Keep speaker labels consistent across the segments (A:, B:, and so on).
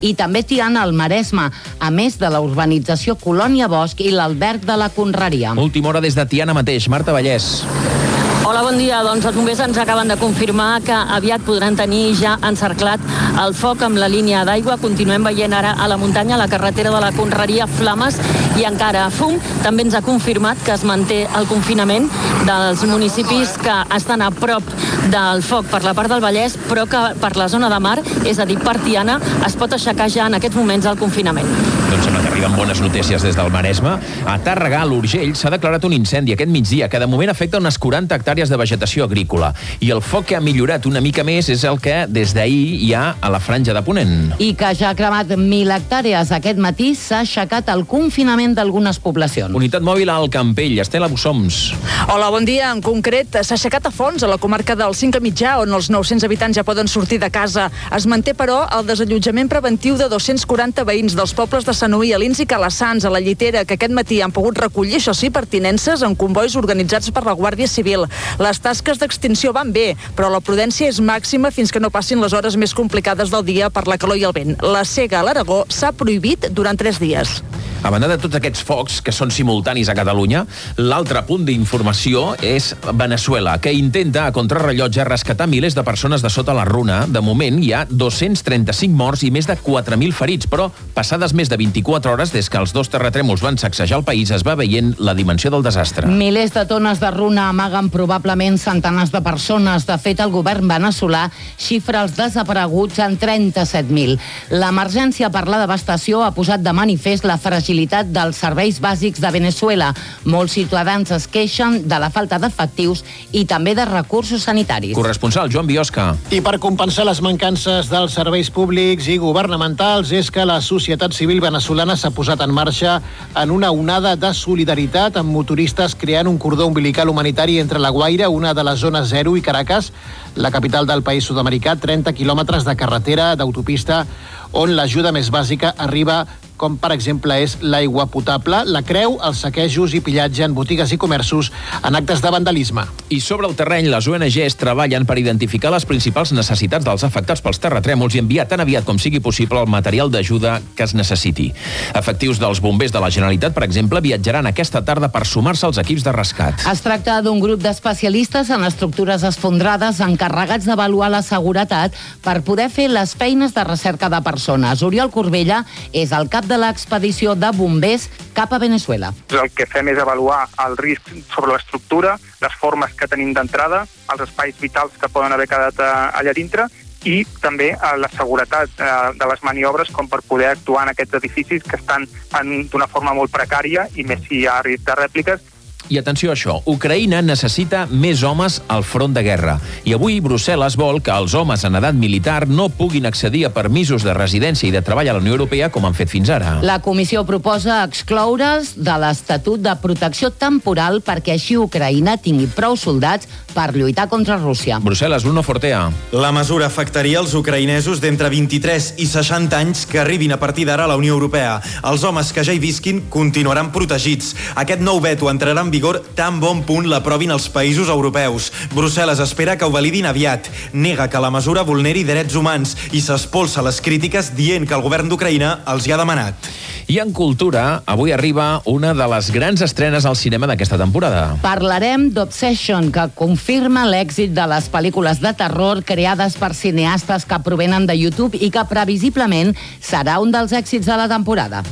A: i també Tiana al Maresme, a més de la urbanització Colònia Bosch i l'Alberg de la Conreria.
B: Última hora des de Tiana mateix. Marta Vallès.
C: Hola, bon dia. Doncs els bombers ens acaben de confirmar que aviat podran tenir ja encerclat el foc amb la línia d'aigua. Continuem veient ara a la muntanya, a la carretera de la Conreria, flames i encara fum. També ens ha confirmat que es manté el confinament dels municipis que estan a prop del foc per la part del Vallès, però que per la zona de mar, és a dir, per Tiana, es pot aixecar ja en aquests moments el confinament.
B: Doncs sembla que arriben bones notícies des del Maresme. A Tàrrega, a l'Urgell, s'ha declarat un incendi aquest migdia que de moment afecta unes 40 hectàrees de vegetació agrícola. I el foc que ha millorat una mica més és el que des d'ahir hi ha a la franja de Ponent.
A: I que ja ha cremat 1.000 hectàrees. Aquest matí s'ha aixecat el confinament d'algunes poblacions.
B: Unitat mòbil al Campell. Estela Bussoms.
D: Hola, bon dia. En concret, s'ha aixecat a Fons, a la comarca del Cinca Mitjà, on els 900 habitants ja poden sortir de casa. Es manté, però, el desallotjament preventiu de 240 veïns dels pobles de Sanuí, Alins i Calassans, a la Llitera, que aquest matí han pogut recollir, això sí, pertinences en convois organitzats per la Guàrdia Civil. Les tasques d'extinció van bé, però la prudència és màxima fins que no passin les hores més complicades del dia per la calor i el vent. La cega a l'Aragó s'ha prohibit durant 3 dies.
B: A banda de tots aquests focs que són simultanis a Catalunya, l'altre punt d'informació és Veneçuela, que intenta a contrarrellotge rescatar milers de persones de sota la runa. De moment hi ha 235 morts i més de 4.000 ferits, però passades més de 24 hores des que els 2 terratrèmols van sacsejar el país es va veient la dimensió del desastre.
A: Milers de tones de runa amaguen probablement centenars de persones. De fet, el govern veneçolà xifra els desapareguts en 37.000. L'emergència per la devastació ha posat de manifest la fragilitat dels serveis bàsics de Veneçuela. Molts ciutadans es queixen de la falta d'efectius i també de recursos sanitaris.
B: Corresponsal Joan Biosca.
E: I per compensar les mancances dels serveis públics i governamentals és que la societat civil veneçolana s'ha posat en marxa en una onada de solidaritat amb motoristes creant un cordó umbilical humanitari entre La Guaira, una de les zones 0, i Caracas, la capital del país sud-americà, 30 quilòmetres de carretera, d'autopista, on l'ajuda més bàsica arriba, com per exemple és l'aigua potable, la creu, els saquejos i pillatge en botigues i comerços en actes de vandalisme.
B: I sobre el terreny, les ONGs treballen per identificar les principals necessitats dels afectats pels terratrèmols i enviar tan aviat com sigui possible el material d'ajuda que es necessiti. Efectius dels bombers de la Generalitat, per exemple, viatjaran aquesta tarda per sumar-se als equips de rescat.
A: Es tracta d'un grup d'especialistes en estructures esfondrades encarregats d'avaluar la seguretat per poder fer les feines de recerca de persones. Oriol Corbella és el cap de l'expedició de bombers cap a Veneçuela.
F: El que fem és avaluar el risc sobre l'estructura, les formes que tenim d'entrada, els espais vitals que poden haver quedat allà dintre i també la seguretat de les maniobres com per poder actuar en aquests edificis que estan d'una forma molt precària i més si hi ha risc de rèpliques.
B: I atenció a això, Ucraïna necessita més homes al front de guerra. I avui Brussel·les vol que els homes en edat militar no puguin accedir a permisos de residència i de treball a la Unió Europea com han fet fins ara.
A: La comissió proposa excloure's de l'Estatut de Protecció Temporal perquè així Ucraïna tingui prou soldats per lluitar contra Rússia.
B: Brussel·les, Bruno Fortea.
G: La mesura afectaria els ucraïnesos d'entre 23 i 60 anys que arribin a partir d'ara a la Unió Europea. Els homes que ja hi visquin continuaran protegits. Aquest nou veto entrarà en vigor tan bon punt l'aprovin els països europeus. Brussel·les espera que ho validin aviat. Nega que la mesura vulneri drets humans i s'espolsa les crítiques dient que el govern d'Ucraïna els hi ha demanat.
B: I en cultura, avui arriba una de les grans estrenes al cinema d'aquesta temporada.
A: Parlarem d'Obsession, que confirma l'èxit de les pel·lícules de terror creades per cineastes que provenen de YouTube i que previsiblement serà un dels èxits de la temporada.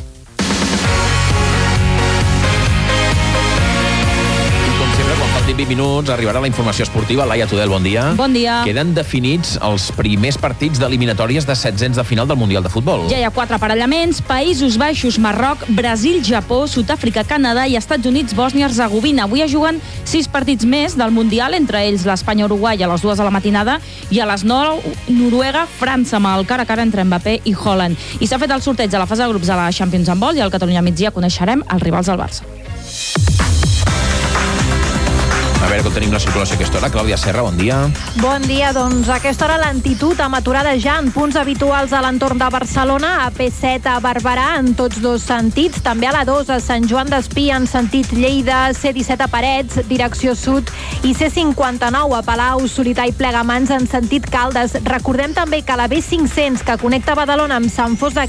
B: 20 minuts, arribarà la informació esportiva. Laia Tudel, bon dia.
H: Bon dia.
B: Queden definits els primers partits d'eliminatòries de setzents de final del Mundial de Futbol.
H: Ja hi ha 4 aparellaments: Països Baixos, Marroc, Brasil, Japó, Sud-àfrica, Canadà i Estats Units, Bòsnia-Hercegovina. Avui es juguen 6 partits més del Mundial, entre ells l'Espanya-Uruguai a les 2 de la matinada i a les 9 Noruega-França, amb el cara a cara entre Mbappé i Haaland. I s'ha fet el sorteig de la fase de grups de la Champions Handball i al Catalunya migdia coneixerem els rivals del Barça.
B: A veure com tenim la circulació a aquesta hora. Clàudia Serra, bon dia.
I: Bon dia, doncs a aquesta hora lentitud amb aturada ja en punts habituals a l'entorn de Barcelona, a P7 a Barberà en tots dos sentits, també a la 2 a Sant Joan d'Espí en sentit Lleida, C17 a Parets, direcció sud, i C59 a Palau, Solità i Plegamans en sentit Caldes. Recordem també que la B500 que connecta Badalona amb Sant Fost de